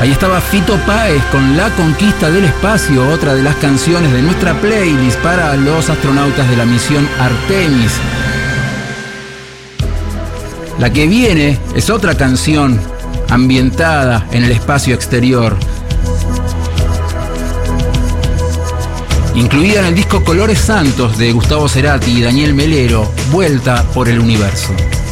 Ahí estaba Fito Páez con La Conquista del Espacio, otra de las canciones de nuestra playlist para los astronautas de la misión Artemis. La que viene es otra canción ambientada en el espacio exterior, incluida en el disco Colores Santos de Gustavo Cerati y Daniel Melero, Vuelta por el Universo.